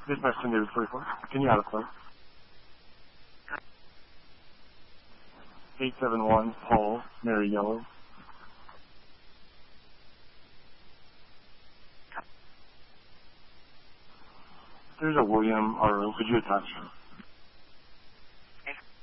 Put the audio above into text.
Dispatch 10 David 44. Can you have a close? 871 Paul, Mary Yellow. There's a William R.O. Could you attach?